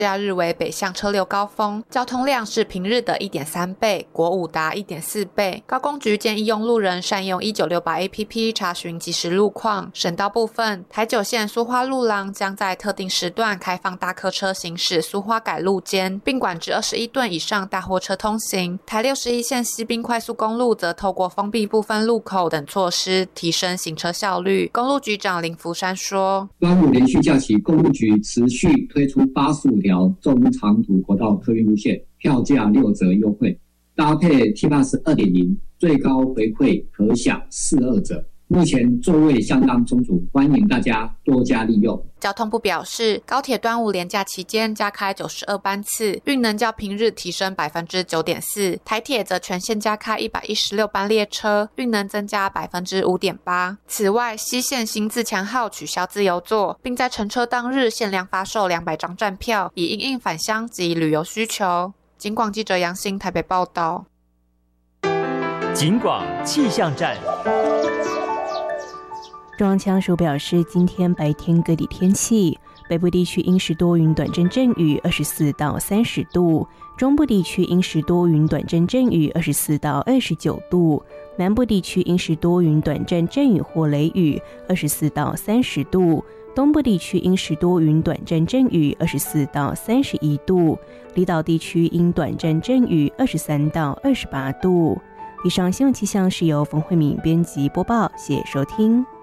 假日为北向车流高峰，交通量是平日的 1.3 倍，国五达 1.4 倍。高工局建议用路人善用1968 APP 查询即时路况。省道部分，台九线苏花路廊将在特定时段开放大客车行驶苏花改路间，并管制21吨以上大货车通行。台61线西滨快速公路则透过封闭部分路口等措施，提升行车效率。公路局长林福山说， 端午连续假期，公路局持续推出85条中长途国道客运路线，票价6折优惠，搭配 T-Bus 2.0， 最高回馈可享42折。目前座位相当充足，欢迎大家多加利用。 交通部表示，高铁端午连假期间加开92班次，运能较平日提升 9.4%， 台铁则全线加开116班列车，运能增加 5.8%。 此外，西线新自强号取消自由座，并在乘车当日限量发售200张站票，以因应返乡及旅游需求。警广记者杨欣台北报道。 警广气象站。 中央气象署表示，今天白天各地天气，北部地区阴时多云短阵阵雨24到30度，中部地区阴时多云短阵阵雨24到29度，南部地区阴时多云短阵阵雨或雷雨24到30度，东部地区阴时多云短阵阵雨24到31度，离岛地区阴短阵阵雨23到28度。以上新闻气象是由冯慧敏编辑播报，谢谢收听。